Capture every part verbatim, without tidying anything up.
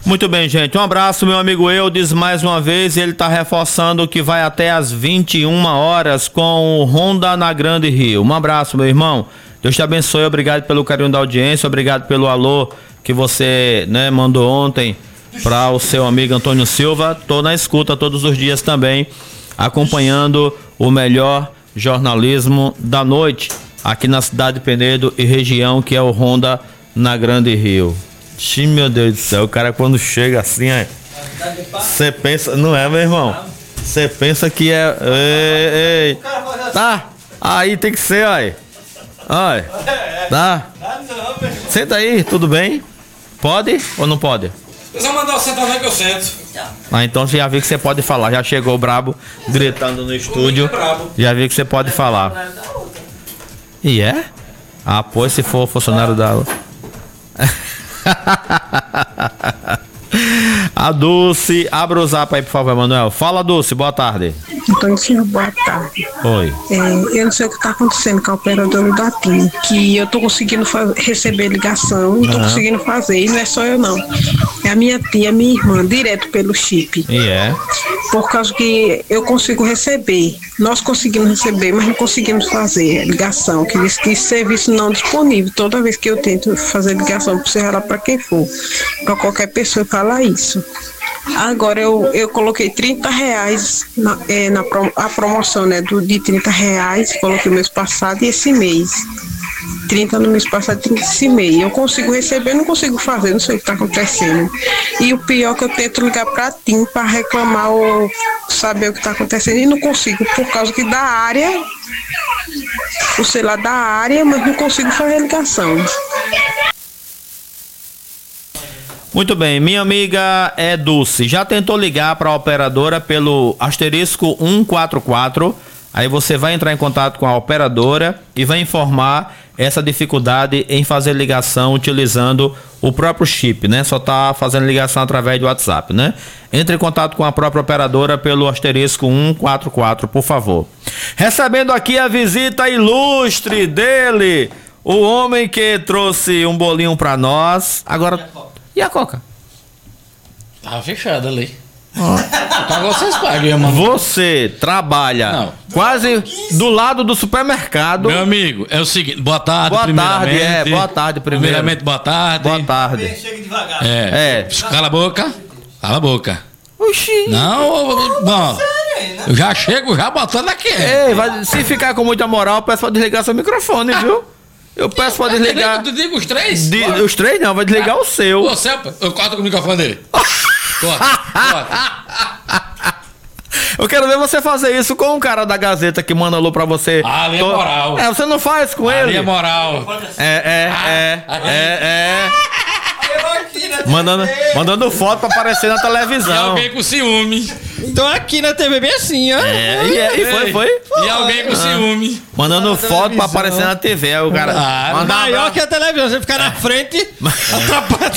Muito bem, gente. Um abraço, meu amigo Eudes, mais uma vez. Ele está reforçando que vai até às vinte e uma horas com o Honda na Grande Rio. Um abraço, meu irmão. Deus te abençoe. Obrigado pelo carinho da audiência. Obrigado pelo alô que você, né, mandou ontem para o seu amigo Antônio Silva. Tô na escuta todos os dias também, acompanhando o melhor jornalismo da noite aqui na cidade de Penedo e região, que é o Honda na Grande Rio. Sim, meu Deus do céu, o cara quando chega assim, você pensa, não é, meu irmão? Você pensa que é. Ei, ei. Tá, aí tem que ser, aí. Ai, tá. Senta aí, tudo bem? Pode ou não pode? Se você mandar eu sentar, não é que eu sento. Ah, então já vi que você pode falar. Já chegou o brabo gritando no estúdio. Já vi que você pode falar. E é? Ah, pois se for funcionário da. A Dulce, abra o zap aí, por favor, Manuel. Fala, Dulce, boa tarde. Antônio Silva, boa tarde. Oi. É, eu não sei o que está acontecendo com a operadora da TIM, que eu tô conseguindo receber ligação, não tô uhum. conseguindo fazer, e não é só eu não. É a minha tia, minha irmã, direto pelo chip. E é? Por causa que eu consigo receber. Nós conseguimos receber, mas não conseguimos fazer ligação, que diz que serviço não disponível. Toda vez que eu tento fazer ligação, seja lá para quem for, para qualquer pessoa falar isso. Agora eu, eu coloquei trinta reais na, é, na prom, a promoção, né, do, de trinta reais, coloquei o mês passado e esse mês. trinta no mês passado, trinta esse mês. Eu consigo receber, não consigo fazer, não sei o que está acontecendo. E o pior é que eu tento ligar para a TIM para reclamar ou saber o que está acontecendo e não consigo, por causa que da área, o celular da área, mas não consigo fazer ligação. Muito bem, minha amiga é Dulce. Já tentou ligar para a operadora pelo asterisco cento e quarenta e quatro? Aí você vai entrar em contato com a operadora e vai informar essa dificuldade em fazer ligação utilizando o próprio chip, né? Só tá fazendo ligação através do WhatsApp, né? Entre em contato com a própria operadora pelo asterisco cento e quarenta e quatro, por favor. Recebendo aqui a visita ilustre dele, o homem que trouxe um bolinho para nós. Agora... E a Coca? Tava fechada ali. Oh. Pra vocês pagam, mano. Você trabalha Não. quase do lado do supermercado. Meu amigo, é o seguinte, boa tarde, boa tarde, é, boa tarde, primeiro. Primeiramente, boa tarde. Boa tarde. Chega devagar. É. é. Cala a boca. Cala a boca. Oxi. Não, bom. Eu já chego já botando aqui. Ei, vai, se ficar com muita moral, eu peço pra desligar seu microfone, viu? Eu peço pra desligar. Tu diga os três? De, os três não, vai desligar ah, o seu. Você, eu corto com o microfone dele. Corta, corta. Eu quero ver você fazer isso com um cara da Gazeta que manda alô pra você. Ah, ali é moral. É, você não faz com ali ele? Ali é moral. É, é, ah, é, é, é, é. Mandando, mandando foto pra aparecer na televisão. E alguém com ciúme. Então aqui na T V bem assim, ó. É, e, é, e foi, foi. E alguém com ah, ciúme. Mandando ah, foto pra aparecer na T V. Aí o cara. Ah, manda maior que a televisão. Você ficar na frente, atrapalha.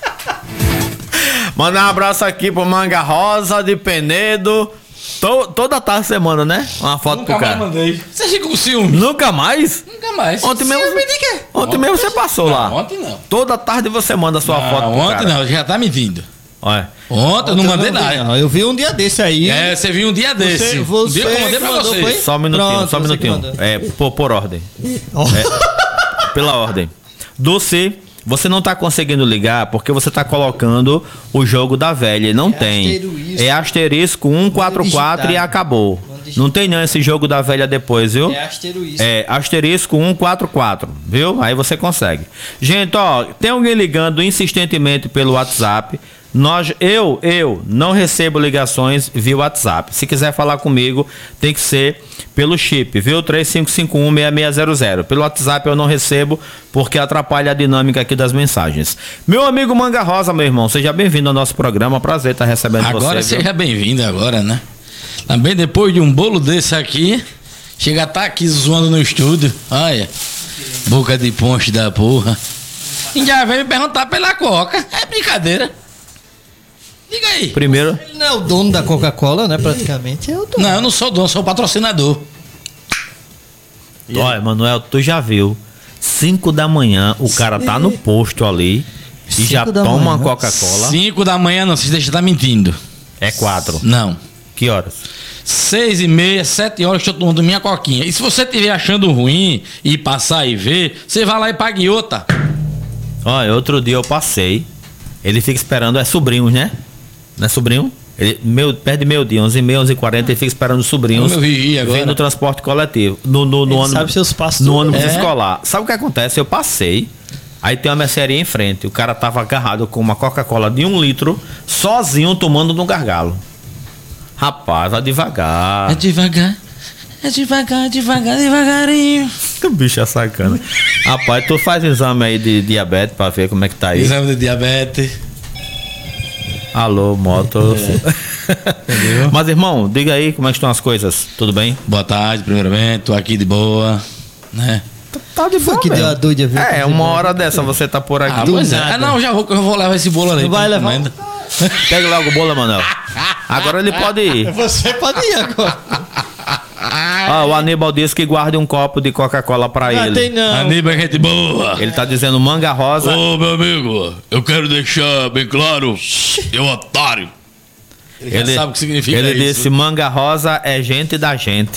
Mandar um abraço aqui pro Manga Rosa de Penedo. To, toda tarde você manda, né? Uma foto Nunca pro cara. Nunca mais mandei. Você fica com ciúme? Nunca mais? Nunca mais. Ontem mesmo, ciúme de quê? Ontem, ontem mesmo você passou não, lá. Ontem não. Toda tarde você manda a sua não, foto pro ontem cara. não, já tá me vindo. Olha. Ontem eu não mandei não nada. Não. Eu vi um dia desse aí. É, você viu um dia desse. Você, você um dia que eu mandei pra mandou, vocês. Foi? Só um minutinho, Pronto, só um minutinho. É, por, por ordem. Oh. É, pela ordem. Dulce, você não tá conseguindo ligar porque você tá colocando o jogo da velha. Não é tem. Asterisco. É asterisco cento e quarenta e quatro e acabou. Não tem não esse jogo da velha depois, viu? É asterisco. É asterisco cento e quarenta e quatro, viu? Aí você consegue. Gente, ó, tem alguém ligando insistentemente pelo WhatsApp. Nós, eu, eu não recebo ligações via WhatsApp. Se quiser falar comigo, tem que ser pelo chip, viu? três cinco cinco um, seis seis zero zero. Pelo WhatsApp eu não recebo porque atrapalha a dinâmica aqui das mensagens. Meu amigo Manga Rosa, meu irmão, seja bem-vindo ao nosso programa. Prazer estar recebendo agora você. Agora seja bem-vindo agora, né? Também depois de um bolo desse aqui, chega a estar aqui zoando no estúdio. Olha, boca de ponche da porra. E já vem me perguntar pela Coca. É brincadeira. Diga aí. Primeiro. Ele não é o dono da Coca-Cola, né? Praticamente é o dono. Não, eu não sou dono, sou o patrocinador. Olha, Manuel, tu já viu. cinco da manhã, o cara tá no posto ali e já da toma manhã. uma Coca-Cola. cinco da manhã não, vocês deixam de estar mentindo. É quatro. Não. Que horas? Seis e meia, sete horas que eu tô tomando minha coquinha. E se você estiver achando ruim e passar e ver, você vai lá e pague outra. Olha, outro dia eu passei. Ele fica esperando, é sobrinhos, né? Não é sobrinho? Ele, meu, perto de meio dia, onze e meia, onze e quarenta, ele fica esperando os sobrinhos. Eu vi agora. Vem no transporte coletivo. No, no, no Ele ônibus, sabe seus passos no tudo. ônibus É. escolar. Sabe o que acontece? Eu passei, aí tem uma mercearia em frente. O cara tava agarrado com uma Coca-Cola de um litro, sozinho, tomando no gargalo. Rapaz, vai devagar. É devagar, é devagar, devagar, devagarinho. Que bicho é sacana. Rapaz, tu faz exame aí de diabetes pra ver como é que tá aí. Exame de diabetes. Alô, moto. Mas, irmão, diga aí como é que estão as coisas. Tudo bem? Boa tarde, primeiramente. Tô aqui de boa, né? Tá de Foi boa que deu mesmo. a doida, viu? É, uma hora dessa você tá por aqui. Ah, do pois é. nada. Ah, não, já vou, eu vou levar esse bolo ali. Não vai tô levar? comendo. Pega logo o bolo, Manuel. Agora ele pode ir. Você pode ir agora. Ó, o Aníbal disse que guarde um copo de Coca-Cola pra Não ele. tem não. Aníbal é gente boa. Ele tá dizendo manga rosa. Ô, meu amigo, eu quero deixar bem claro, eu otário. Ele, Ele, já sabe o que significa ele isso. disse manga rosa é gente da gente.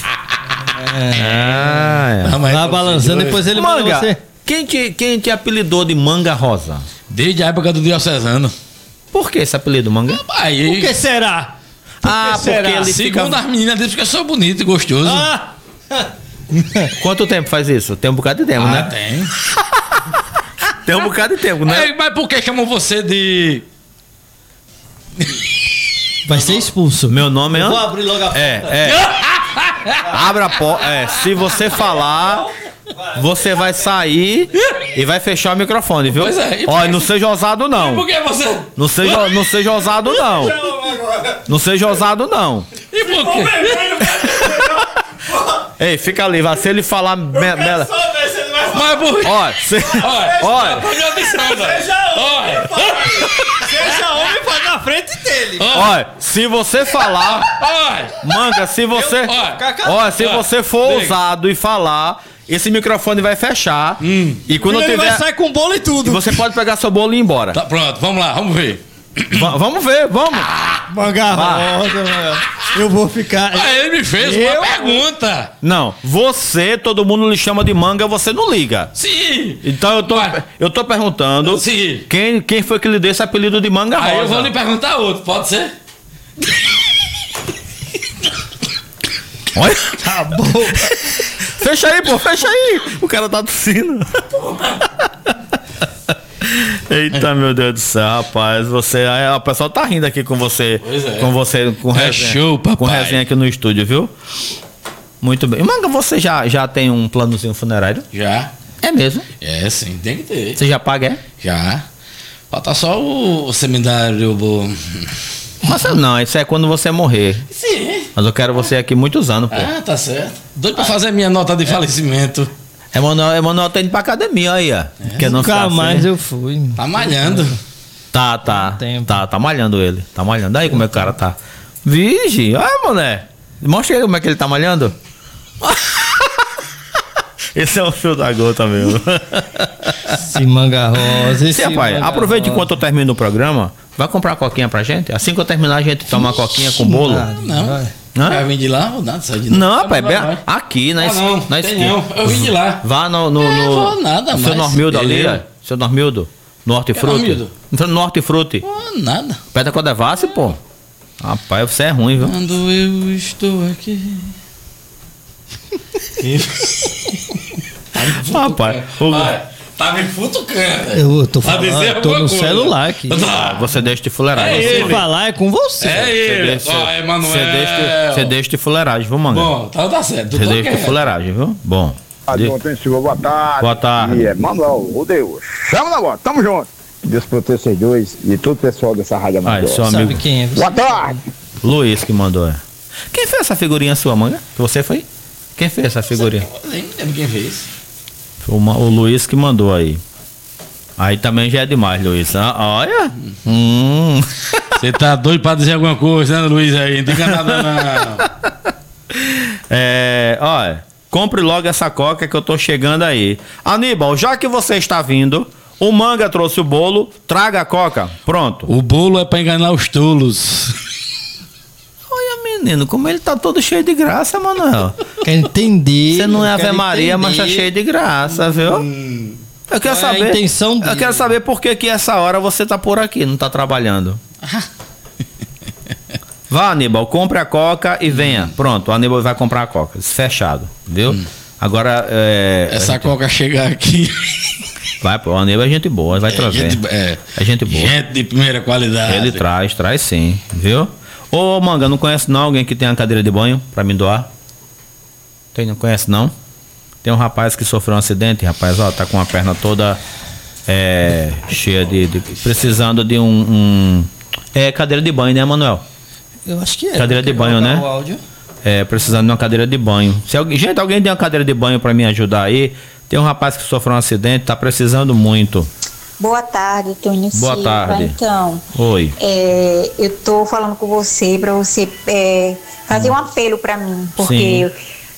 Ah, Não, mas Vai é balançando, doido. depois é. ele manda Manga, você. quem te, quem te apelidou de manga rosa? Desde a época do Diocesano. Por que esse apelido, manga? Aí, Por que será? Por Ah, que será? porque ele segundo fica... as meninas dizem que eu sou bonito e gostoso. Ah! Quanto tempo faz isso? Tem um bocado de tempo, Ah, né? tem. Tem um bocado de tempo, né? É, mas por que chamam você de... Vai ser expulso. Meu nome é... Eu vou abrir logo a porta. É, é. Abra a porta. É, se você falar, você vai sair e vai fechar o microfone, viu? Pois é, e por Olha, que- não seja ousado, não. Por que você... Não seja, não seja ousado, não. Não seja ousado, não. E por quê? Ei, fica ali, vai. Se ele falar... Me, me, Mas por quê? olha, se, Olha, olha, olha atenção, velho. Olha, Seja homem pra na frente dele. olha, se você falar... olha. Manga, se você... Olha, Olha, se olha, você for diga. ousado e falar, esse microfone vai fechar. E quando Ele vai tiver... sair com bolo e tudo. Você pode pegar seu bolo e ir embora. Tá pronto, vamos lá, vamos ver. Va- vamos ver, vamos. Manga Vai. rosa, mano. Eu vou ficar. Ah, ele me fez Eu? uma pergunta. Não, você, todo mundo lhe chama de manga, você não liga. Sim. Então eu tô, Vai. eu tô perguntando Sim. quem, quem foi que lhe deu esse apelido de manga rosa. Aí eu vou lhe perguntar outro, pode ser? Olha, Tá bom. fecha aí, pô, fecha aí. O cara tá tossindo. Eita, meu Deus do céu, rapaz, você, aí, o pessoal tá rindo aqui com você, Pois é. com você, com É resenha, show, papai. com resenha aqui no estúdio, viu? Muito bem. Manga, você já, já tem um planozinho funerário? Já. É mesmo? É, sim, tem que ter. Você já paga, é? Já. Falta só o, o seminário. O... Mas não, isso é quando você morrer. Sim. Mas eu quero você aqui muitos anos, pô. Ah, tá certo. Doido pra fazer minha nota de falecimento. Emanuel, Emanuel tá indo pra academia aí, ó. Porque não Nunca fica assim. mais eu fui. Tá malhando. Tá, tá. Tempo. Tá, tá malhando ele. Tá malhando. Aí como é que o cara tá. Vige, olha, mané. Mostra aí como é que ele tá malhando. Esse é o fio da gota mesmo. Esse manga rosa. Esse Sim, rapaz, manga aproveite rosa. enquanto eu termino o programa. Vai comprar uma coquinha pra gente? Assim que eu terminar, a gente toma uma coquinha com bolo. Nada, Não. vai. Hã? Vai vir de lá ou nada? Sai de lá. Não, rapaz, Vai, bem vai. aqui na Ah, es- não, na tem esquina. não. Eu vim de lá. Vá no. no, É, no vou nada no seu mais. Normildo ali, Beleza. ó. Seu Normildo. No Hortifruti. Normildo? No Hortifruti. Oh, nada. Perto da Codevassi, pô. Rapaz, você é ruim, viu? Quando eu estou aqui. Rapaz, o- Vai, tá me futucando. Eu tô Pra falando, dizer eu tô alguma no coisa. celular aqui. Tá. você deixa de fuleiragem. É Você- Se ele. falar é com você. É Você ele. deixa, Ó, Emanuel. você deixa, você deixa de fuleiragem, viu, manga? Bom, então tá certo. Você tô deixa de quieto. fuleiragem, viu? Bom. Adão Silva, boa tarde. Boa tarde. E é Manuel, o Deus. Chama na bola, tamo junto. Deus proteja vocês dois e todo o pessoal dessa rádio Ah, amadora. seu Sabe amigo quem é? Boa tarde. Luiz que mandou. é. Quem fez essa figurinha sua, manga? Que você foi? Quem fez essa figurinha? Eu nem lembro quem fez. Foi uma- o Luiz que mandou aí. Aí também já é demais, Luiz. Ah, olha. Hum. Você tá doido pra dizer alguma coisa, né, Luiz? Aí, não diga nada, não. É, olha, compre logo essa coca que eu tô chegando aí. Aníbal, já que você está vindo, O Manga trouxe o bolo, traga a coca. Pronto. O bolo é pra enganar os tolos. Olha, menino, como ele tá todo cheio de graça, Manuel. Quer entender. Você não é quer Ave Maria, entender. mas tá cheio de graça, viu? Hum. Eu quero Qual é a saber. intenção eu dele? quero saber por que que essa hora você tá por aqui, não tá trabalhando. Vá, Aníbal, compre a coca e venha. Pronto, o Aníbal vai comprar a coca. Fechado, viu? Hum. Agora, é, Essa gente- coca chegar aqui. vai, pô, o Aníbal é gente boa, vai É trazer. gente, é, É gente boa. gente de primeira qualidade. Ele traz, traz sim, viu? Ô, Manga, não conhece não alguém que tem uma cadeira de banho pra me doar? Tem, não conhece não? Tem um rapaz que sofreu um acidente, rapaz, ó, tá com a perna toda é, cheia de, de- precisando de um, um- é cadeira de banho, né, Manuel? Eu acho que é. Cadeira de Quer banho, colocar né? o áudio? É, precisando de uma cadeira de banho. Se alguém, gente, alguém tem uma cadeira de banho pra me ajudar aí? Tem um rapaz que sofreu um acidente, tá precisando muito. Boa tarde, Tony Boa Silva. tarde. Então, Oi. é, eu tô falando com você para você é, fazer um apelo para mim, porque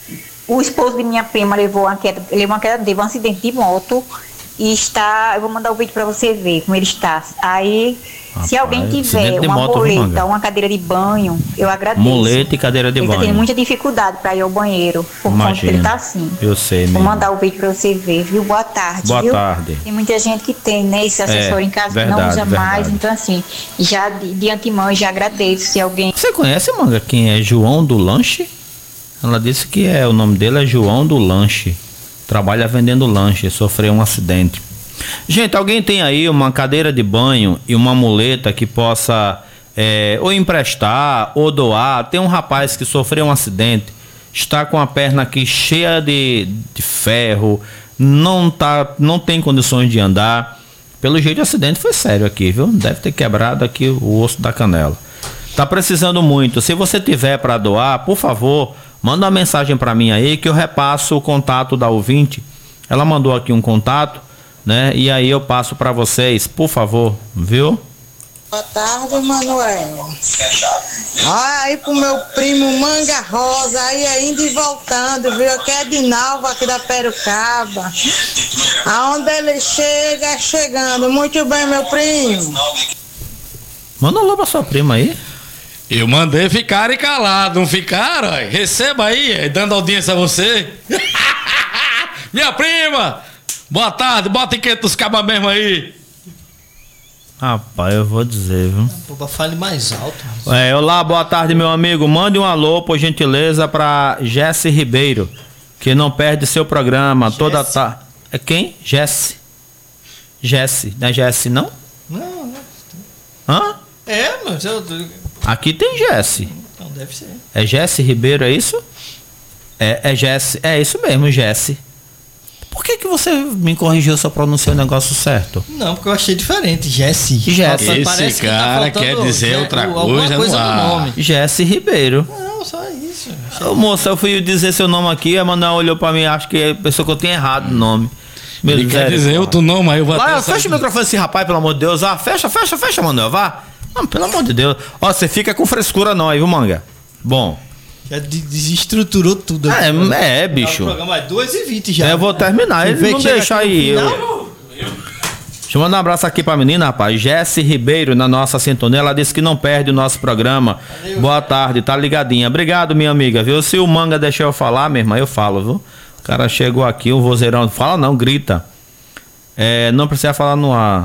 o esposo de minha prima levou uma queda, levou uma queda, teve um acidente de moto e está, eu vou mandar o vídeo para você ver como ele está. Aí, se Rapaz, alguém acidente tiver de uma moto, viu, Manga? moleta, uma cadeira de banho, eu agradeço. Moleta e cadeira de ele banho. Ele tem muita dificuldade para ir ao banheiro, por conta que ele Imagino. tá assim. Eu sei Vou mesmo. mandar o vídeo para você ver, viu? Boa tarde, Boa viu? tarde. Tem muita gente que tem, né, esse assessor É, em casa que verdade, não usa mais, verdade. então assim, já de, de antemão eu já agradeço se alguém... Você conhece, Manga, quem é João do Lanche? Ela disse que é, o nome dele é João do Lanche. Trabalha vendendo lanche, sofreu um acidente. Gente, alguém tem aí uma cadeira de banho e uma muleta que possa é, ou emprestar ou doar? Tem um rapaz que sofreu um acidente, está com a perna aqui cheia de, de ferro, não, tá, não tem condições de andar. Pelo jeito o acidente foi sério aqui, viu? Deve ter quebrado aqui o osso da canela. Tá precisando muito. Se você tiver para doar, por favor, manda uma mensagem para mim aí que eu repasso o contato da ouvinte. Ela mandou aqui um contato, né? E aí eu passo para vocês, por favor, viu? Boa tarde, Manuel. Olha aí pro meu primo Manga Rosa, aí indo e voltando, viu? Aqui é de Nalva, aqui da Perucaba. Aonde ele chega, chegando. Muito bem, meu primo. Manda um alô pra sua prima aí. Eu mandei ficarem calados, não ficaram? Ó. Receba aí, é, dando audiência a você. Minha prima! Boa tarde, bota em quente os cabas mesmo aí. Rapaz, eu vou dizer, viu? Opa, fale mais alto. É, olá, boa tarde, meu amigo. Mande um alô, por gentileza, pra Jesse Ribeiro, que não perde seu programa toda tarde. É quem? Jesse. Jesse, não é Jesse, não? Não, não. Hã? É, mas eu... Aqui tem Jesse. Não, deve ser. É Jesse Ribeiro, é isso? É, é Jesse. É isso mesmo, Jesse. Por que que você me corrigiu se eu pronunciei o negócio certo? Não, porque eu achei diferente. Jesse. Jesse. Esse Parece que tá cara faltando, quer dizer né, outra o- alguma coisa, coisa não no há. nome. Jesse Ribeiro. Não, só isso. Ô, moça, eu fui dizer seu nome aqui, a Manuel olhou pra mim, acho que pensou que eu tinha errado o nome. Meu Ele quer misericórdia. dizer outro nome, aí eu vou Lá, até fecha sair. o microfone desse rapaz, pelo amor de Deus. Ah, fecha, fecha, fecha, Manuel, vá. Não, pelo amor de Deus. Ó, você fica com frescura não aí, viu, Manga? Bom. Já de- desestruturou tudo. É, aqui. é, bicho. O programa é duas e vinte já. Eu vou terminar, Você ele vê não que chega deixa aqui no aí. Eu... final, Deixa eu mandar um abraço aqui pra menina, rapaz. Jesse Ribeiro, na nossa sintonia. Ela disse que não perde o nosso programa. Boa tarde, tá ligadinha. Obrigado, minha amiga, viu? Se o Manga deixar eu falar, minha irmã, eu falo, viu? O cara chegou aqui, um vozeirão. Fala não, grita. É, não precisa falar no ar.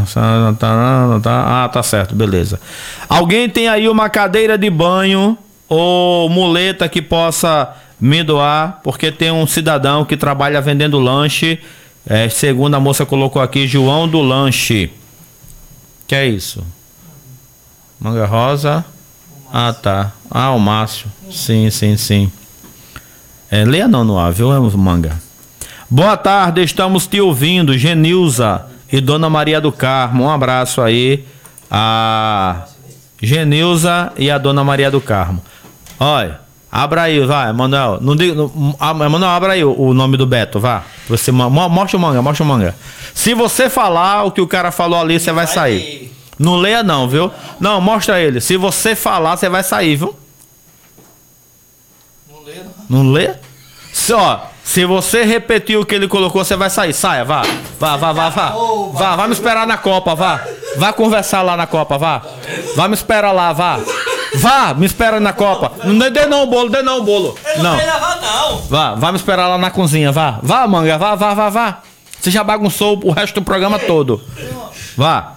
Ah, tá certo, beleza. Alguém tem aí uma cadeira de banho ou muleta que possa me doar? Porque tem um cidadão que trabalha vendendo lanche. É, segundo a moça colocou aqui, João do Lanche. Que é isso? Manga Rosa. Ah, tá. Ah, o Márcio. Sim, sim, sim. É, leia não no ar, viu, Manga? Boa tarde, estamos te ouvindo, Genilza e Dona Maria do Carmo. Um abraço aí a Genilza e a Dona Maria do Carmo. Olha, abra aí, vai, Manuel. Não diga, não, ah, Manuel, abra aí o, o nome do Beto, vá. Você mo- mostra o Manga, mostra o Manga. Se você falar o que o cara falou ali, você vai sair. Não leia não, viu? Não, mostra ele. Se você falar, você vai sair, viu? Não lê, não. Não lê? Ó, se você repetir o que ele colocou, você vai sair. Saia, vá. Vá, vá, vá, vá. Vá, vá me esperar na Copa, vá. Vá conversar lá na Copa, vá. Vá me esperar lá, vá. Vá, me espera na Copa. Não dê não o bolo, dê não o bolo. Não. Vá, vá me esperar lá na cozinha, vá. Vá, Manga, vá, vá, vá, vá. Você já bagunçou o resto do programa todo. Vá.